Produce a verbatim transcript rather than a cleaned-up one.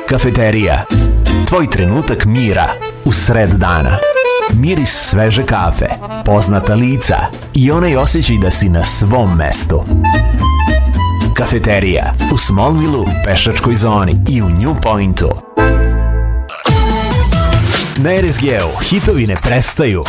Kafeterija. Tvoj trenutak mira u sred dana. Miris sveže kafe, poznata lica i onaj osjećaj da si na svom mestu. Kafeterija u Smallville-u, pešačkoj zoni i u New Pointu. Na R S G-u hitovi ne prestaju,